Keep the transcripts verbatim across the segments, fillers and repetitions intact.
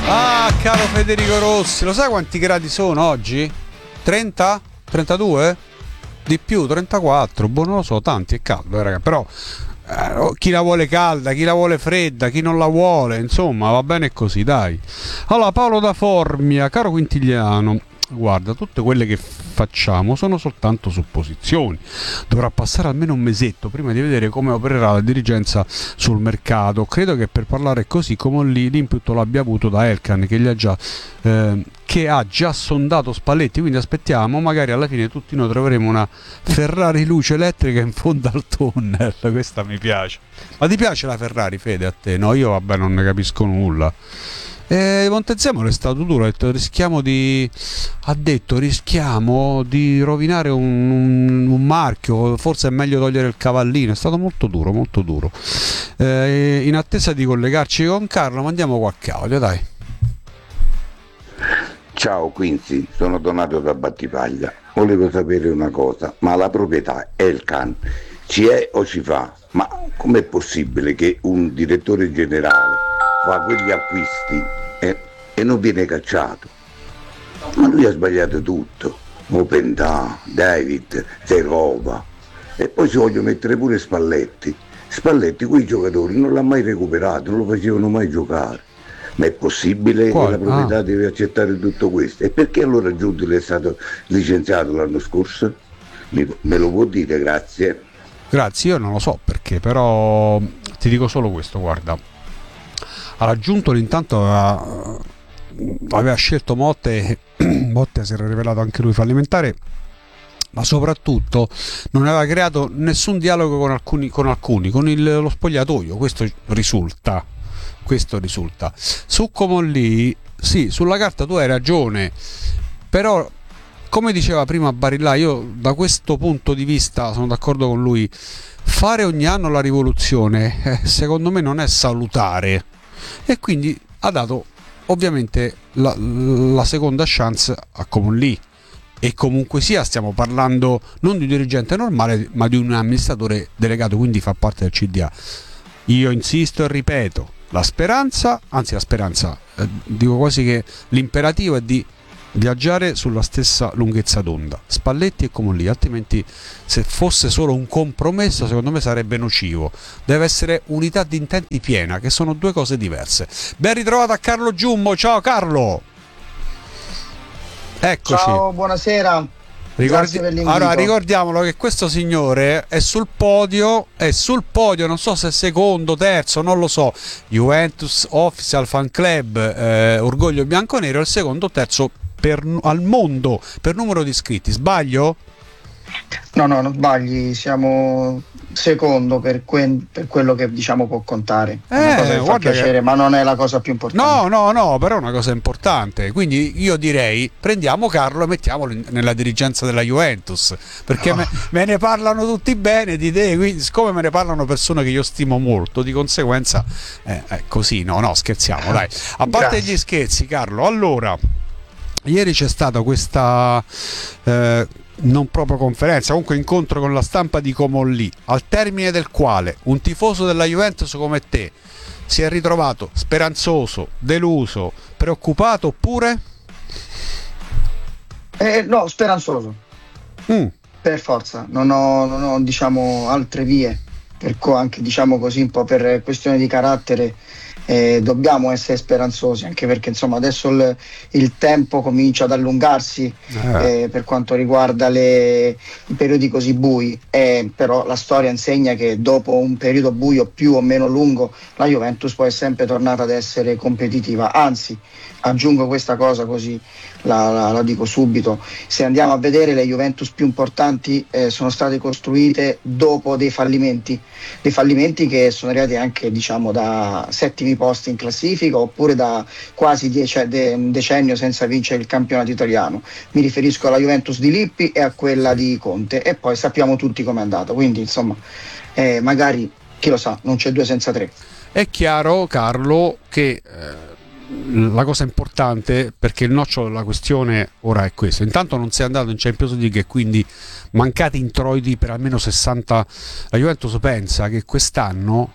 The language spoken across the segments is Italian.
Ah, caro Federico Rossi, lo sai quanti gradi sono oggi? trenta? trentadue? Di più, trentaquattro, boh, non lo so, tanti, è caldo, eh, raga, però eh, chi la vuole calda, chi la vuole fredda, chi non la vuole, insomma, va bene così, dai. Allora, Paolo da Formia, caro Quintigliano, guarda, tutte quelle che facciamo sono soltanto supposizioni. Dovrà passare almeno un mesetto prima di vedere come opererà la dirigenza sul mercato. Credo che per parlare così come lì l'input l'abbia avuto da Elkann, che gli ha già eh, che ha già sondato Spalletti, quindi aspettiamo, magari alla fine tutti noi troveremo una Ferrari luce elettrica in fondo al tunnel. Questa mi piace. Ma ti piace la Ferrari, Fede, a te? No, io vabbè non ne capisco nulla. E Montezemolo è stato duro, ha detto rischiamo di ha detto rischiamo di rovinare un, un, un marchio, forse è meglio togliere il cavallino. È stato molto duro, molto duro. Eh, in attesa di collegarci con Carlo, mandiamo qualche audio, dai. Ciao Quincy, sono Donato da Battipaglia. Volevo sapere una cosa, ma la proprietà Elkann ci è o ci fa? Ma com'è possibile che un direttore generale fa quegli acquisti e, e non viene cacciato? Ma lui ha sbagliato tutto. Openda, David, Zerova, e poi ci voglio mettere pure Spalletti. Spalletti quei giocatori non l'ha mai recuperato, non lo facevano mai giocare. Ma è possibile Qua, che la proprietà ah. deve accettare tutto questo? E perché allora Giudice è stato licenziato l'anno scorso? Me, me lo può dire, grazie. Grazie, io non lo so perché, però ti dico solo questo, guarda. Alla Giunto intanto aveva, aveva scelto Motte, Motte si era rivelato anche lui fallimentare, ma soprattutto non aveva creato nessun dialogo con alcuni, con, alcuni, con il, lo spogliatoio, questo risulta, questo risulta. Su Comolli, sì, sulla carta tu hai ragione, però come diceva prima Barilla, io da questo punto di vista sono d'accordo con lui, fare ogni anno la rivoluzione eh, secondo me non è salutare, e quindi ha dato ovviamente la, la seconda chance a Comolli, e comunque sia stiamo parlando non di un dirigente normale ma di un amministratore delegato, quindi fa parte del C D A. Io insisto e ripeto, la speranza, anzi la speranza, eh, dico quasi che l'imperativo è di viaggiare sulla stessa lunghezza d'onda, Spalletti e Comolli, altrimenti se fosse solo un compromesso secondo me sarebbe nocivo. Deve essere unità di intenti piena, che sono due cose diverse. Ben ritrovato a Carlo Giummo, ciao Carlo. Eccoci. Ciao, buonasera. Ricordi... Allora ricordiamolo che questo signore è sul podio, è sul podio, non so se secondo, terzo, non lo so, Juventus Official Fan Club, eh, Orgoglio Bianconero, il secondo o terzo per, al mondo per numero di iscritti, sbaglio? No, no, non sbagli, siamo secondo per, que- per quello che diciamo può contare. È una eh, cosa che fa piacere, che... ma non è la cosa più importante. No, no, no, però è una cosa importante. Quindi io direi prendiamo Carlo e mettiamolo in, nella dirigenza della Juventus, perché no. me, me ne parlano tutti bene di te, quindi siccome me ne parlano persone che io stimo molto, di conseguenza eh, è così, no, no, scherziamo, dai. A parte Grazie. Gli scherzi, Carlo, allora ieri c'è stata questa eh, non proprio conferenza, comunque incontro con la stampa di Comolli, al termine del quale un tifoso della Juventus come te si è ritrovato speranzoso, deluso, preoccupato oppure? Eh, no, speranzoso. Mm. Per forza, non ho, non ho diciamo altre vie, per co- anche diciamo così un po' per questione di carattere. Eh, dobbiamo essere speranzosi, anche perché insomma adesso il, il tempo comincia ad allungarsi eh. Eh, per quanto riguarda le, i periodi così bui, eh, però la storia insegna che dopo un periodo buio più o meno lungo la Juventus poi è sempre tornata ad essere competitiva. Anzi, aggiungo questa cosa così la, la, la dico subito, se andiamo a vedere le Juventus più importanti eh, sono state costruite dopo dei fallimenti dei fallimenti che sono arrivati anche diciamo da settimi posti in classifica, oppure da quasi dieci, de, un decennio senza vincere il campionato italiano. Mi riferisco alla Juventus di Lippi e a quella di Conte, e poi sappiamo tutti com'è andata, quindi insomma eh, magari chi lo sa, non c'è due senza tre. È chiaro, Carlo, che eh... la cosa importante, perché il nocciolo della questione ora è questo: intanto non sei andato in Champions League e quindi mancati introiti per almeno sessanta. La Juventus pensa che quest'anno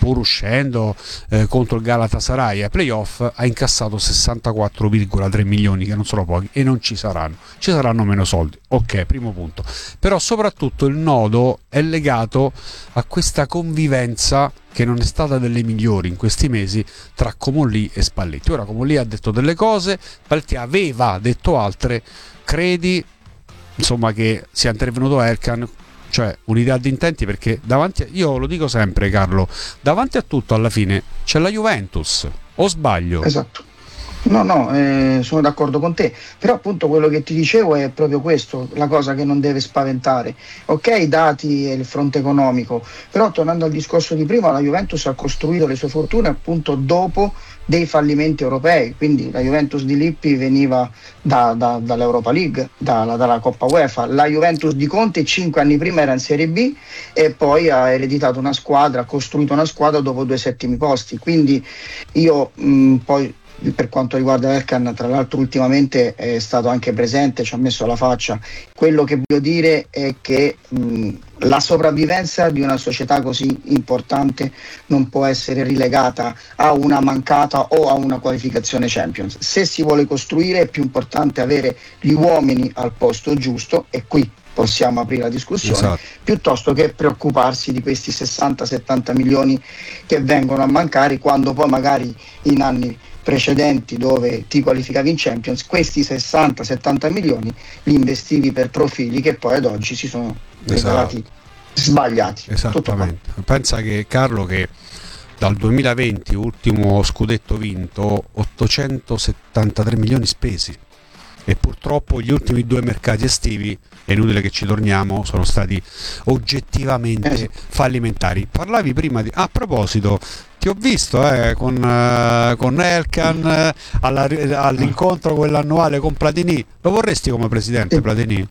pur uscendo eh, contro il Galatasaray ai playoff, ha incassato sessantaquattro virgola tre milioni, che non sono pochi, e non ci saranno, ci saranno meno soldi. Ok, primo punto. Però soprattutto il nodo è legato a questa convivenza che non è stata delle migliori in questi mesi tra Comolli e Spalletti. Ora Comolli ha detto delle cose, Spalletti aveva detto altre. Credi insomma che sia intervenuto Erkan, cioè unità di intenti, perché davanti a, io lo dico sempre Carlo, davanti a tutto alla fine c'è la Juventus, o sbaglio? Esatto. No, no, eh, sono d'accordo con te, però appunto quello che ti dicevo è proprio questo, la cosa che non deve spaventare. Ok, i dati e il fronte economico, però tornando al discorso di prima, la Juventus ha costruito le sue fortune appunto dopo dei fallimenti europei, quindi la Juventus di Lippi veniva da, da, dall'Europa League, da, dalla Coppa UEFA, la Juventus di Conte cinque anni prima era in Serie B e poi ha ereditato una squadra, ha costruito una squadra dopo due settimi posti, quindi io mh, poi per quanto riguarda Erkan, tra l'altro ultimamente è stato anche presente, ci ha messo la faccia. Quello che voglio dire è che mh, la sopravvivenza di una società così importante non può essere rilegata a una mancata o a una qualificazione Champions. Se si vuole costruire è più importante avere gli uomini al posto giusto, e qui possiamo aprire la discussione, esatto, piuttosto che preoccuparsi di questi sessanta settanta milioni che vengono a mancare, quando poi magari in anni precedenti dove ti qualificavi in Champions questi sessanta settanta milioni li investivi per profili che poi ad oggi si sono rivelati esatto. sbagliati. Esattamente. Pensa che Carlo, che dal duemilaventi, ultimo scudetto vinto, ottocentosettantatré milioni spesi, e purtroppo gli ultimi due mercati estivi, è inutile che ci torniamo, sono stati oggettivamente eh. fallimentari. Parlavi prima di, a proposito, ti ho visto eh, con, uh, con Erkan eh, alla, all'incontro quell'annuale con Platini. Lo vorresti come presidente, sì. Platini?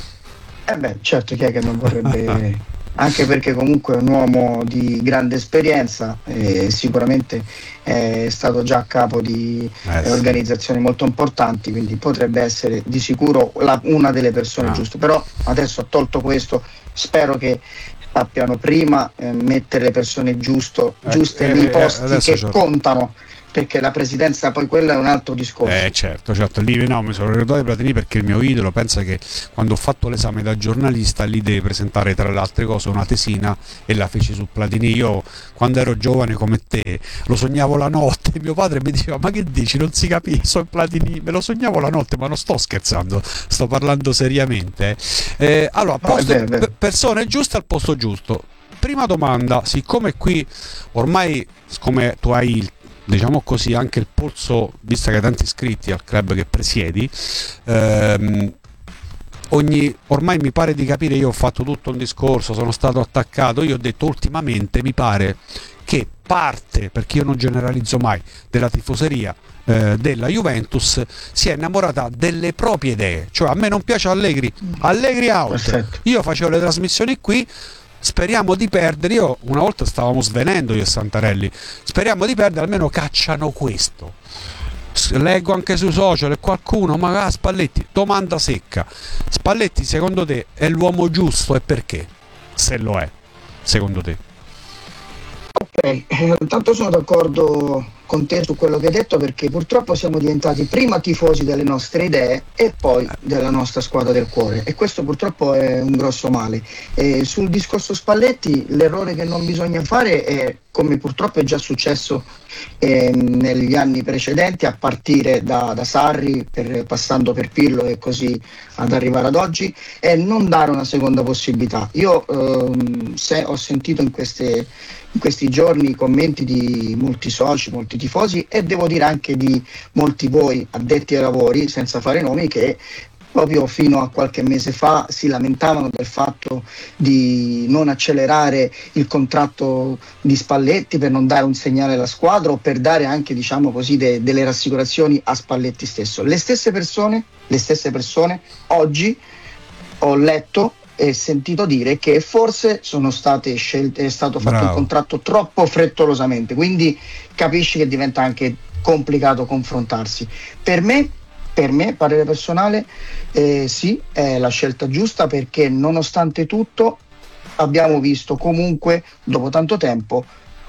Eh beh, certo, chi è che non vorrebbe anche perché comunque è un uomo di grande esperienza e sicuramente è stato già a capo di eh, sì. organizzazioni molto importanti, quindi potrebbe essere di sicuro la, una delle persone ah. giuste. Però adesso, ha tolto questo, spero che sappiano prima eh, mettere le persone giusto, giuste eh, nei eh, posti che certo. contano, perché la presidenza poi quella è un altro discorso. Eh certo, certo, lì no, mi sono ricordato di Platini perché il mio idolo, pensa che quando ho fatto l'esame da giornalista lì devi presentare tra le altre cose una tesina e la feci su Platini. Io quando ero giovane come te lo sognavo la notte, mio padre mi diceva ma che dici, non si capisce, sono Platini, me lo sognavo la notte, ma non sto scherzando, sto parlando seriamente. Eh, allora, posto, no, p- persone giuste al posto giusto. Prima domanda, siccome qui ormai, siccome tu hai il diciamo così anche il polso, visto che hai tanti iscritti al club che presiedi, ehm, ogni, ormai mi pare di capire, io ho fatto tutto un discorso, sono stato attaccato, io ho detto ultimamente mi pare che parte, perché io non generalizzo mai, della tifoseria eh, della Juventus sia innamorata delle proprie idee, cioè a me non piace Allegri, Allegri out. Perfetto. Io facevo le trasmissioni qui, speriamo di perdere, io una volta stavamo svenendo io e Santarelli, speriamo di perdere, almeno cacciano questo. Leggo anche sui social e qualcuno, ma ah, Spalletti, domanda secca, Spalletti secondo te è l'uomo giusto e perché? Se lo è, secondo te? Ok, eh, intanto sono d'accordo con te su quello che hai detto, perché purtroppo siamo diventati prima tifosi delle nostre idee e poi della nostra squadra del cuore, e questo purtroppo è un grosso male. E sul discorso Spalletti, l'errore che non bisogna fare è, come purtroppo è già successo eh, negli anni precedenti, a partire da, da Sarri, per, passando per Pirlo e così ad arrivare ad oggi, è non dare una seconda possibilità. Io ehm, se, ho sentito in queste in questi giorni i commenti di molti soci, molti tifosi, e devo dire anche di molti voi addetti ai lavori, senza fare nomi, che proprio fino a qualche mese fa si lamentavano del fatto di non accelerare il contratto di Spalletti per non dare un segnale alla squadra, o per dare anche, diciamo così, de- delle rassicurazioni a Spalletti stesso. Le stesse persone, le stesse persone oggi ho letto e sentito dire che forse sono state scelte, è stato fatto Bravo. un contratto troppo frettolosamente, quindi capisci che diventa anche complicato confrontarsi. Per me, per me, parere personale, eh, sì, è la scelta giusta, perché nonostante tutto abbiamo visto comunque dopo tanto tempo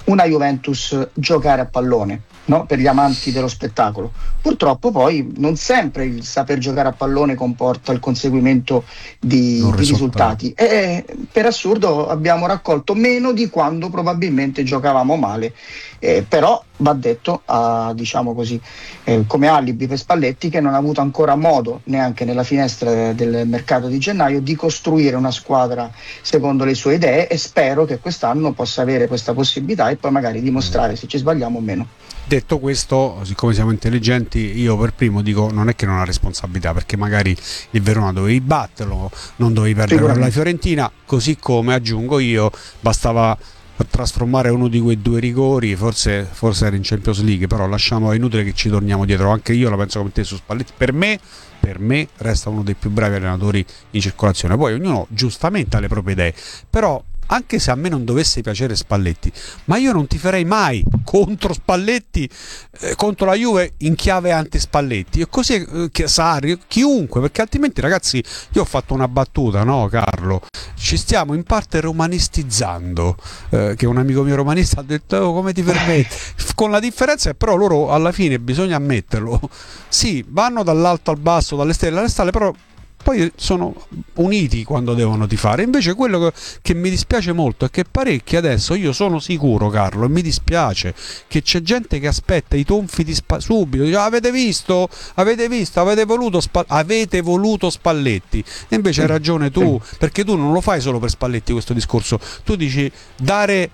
una Juventus giocare a pallone, no? Per gli amanti dello spettacolo. Purtroppo poi non sempre il saper giocare a pallone comporta il conseguimento di, di risultati, e per assurdo abbiamo raccolto meno di quando probabilmente giocavamo male, eh, però va detto, a, diciamo così, eh, come alibi per Spalletti, che non ha avuto ancora modo, neanche nella finestra del mercato di gennaio, di costruire una squadra secondo le sue idee, e spero che quest'anno possa avere questa possibilità e poi magari dimostrare se ci sbagliamo o meno. Detto questo, siccome siamo intelligenti, io per primo dico non è che non ha responsabilità, perché magari il Verona dovevi batterlo, non dovevi perdere con la Fiorentina, così come aggiungo io, bastava trasformare uno di quei due rigori, forse, forse era in Champions League, però lasciamo, è inutile che ci torniamo dietro, anche io la penso come te su Spalletti. Per me, per me resta uno dei più bravi allenatori in circolazione, poi ognuno giustamente ha le proprie idee, però anche se a me non dovesse piacere Spalletti, ma io non ti farei mai contro Spalletti, eh, contro la Juve in chiave anti-Spalletti, e così eh, Sarri, chiunque, perché altrimenti, ragazzi, io ho fatto una battuta, no Carlo? Ci stiamo in parte romanistizzando, eh, che un amico mio romanista ha detto oh, come ti permetti, con la differenza che però loro alla fine, bisogna ammetterlo, sì, vanno dall'alto al basso, dalle stelle alle stalle, però poi sono uniti quando devono tifare. Invece quello che mi dispiace molto è che parecchi adesso, io sono sicuro Carlo, e mi dispiace che c'è gente che aspetta i tonfi di spa- subito, dice avete visto, avete visto, avete voluto, Spa- avete voluto Spalletti, e invece hai ragione tu, perché tu non lo fai solo per Spalletti questo discorso, tu dici dare,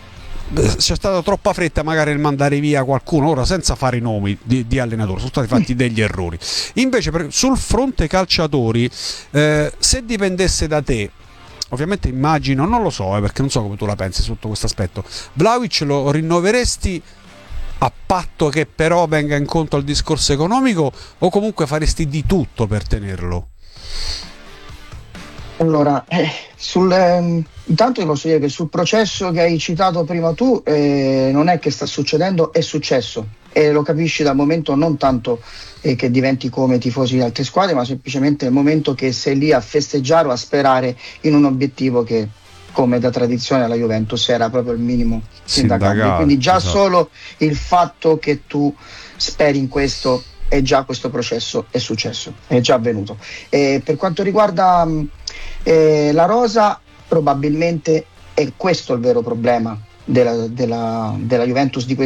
c'è stata troppa fretta magari nel mandare via qualcuno, ora senza fare i nomi di, di allenatori, sono stati fatti degli errori. Invece per, sul fronte calciatori, eh, se dipendesse da te, ovviamente immagino, non lo so, eh, perché non so come tu la pensi sotto questo aspetto, Vlahovic lo rinnoveresti a patto che però venga incontro al discorso economico, o comunque faresti di tutto per tenerlo? Allora, eh, sul, ehm, intanto ti posso dire che sul processo che hai citato prima tu, eh, non è che sta succedendo, è successo, e lo capisci dal momento non tanto eh, che diventi come tifosi di altre squadre, ma semplicemente nel momento che sei lì a festeggiare o a sperare in un obiettivo che, come da tradizione alla Juventus, era proprio il minimo sindacale. Sindacale, Quindi già esatto. Solo il fatto che tu speri in questo, è già questo processo è successo, è già avvenuto. E per quanto riguarda mh, eh, la rosa, probabilmente è questo il vero problema della, della, della Juventus di